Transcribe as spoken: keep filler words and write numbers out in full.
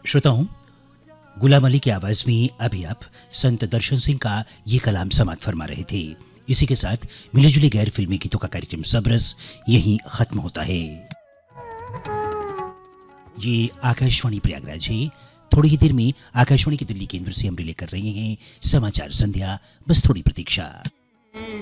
श्रोताओं, गुलाम अली की आवाज में अभी आप संत दर्शन सिंह का ये कलाम समात फरमा रहे थे। इसी के साथ मिले जुले गैर फिल्मी गीतों का कार्यक्रम सबरस यहीं खत्म होता है। ये आकाशवाणी प्रयागराज है। थोड़ी ही देर में आकाशवाणी के दिल्ली केंद्र से हम रिले कर रहे हैं समाचार संध्या। बस थोड़ी प्रतीक्षा।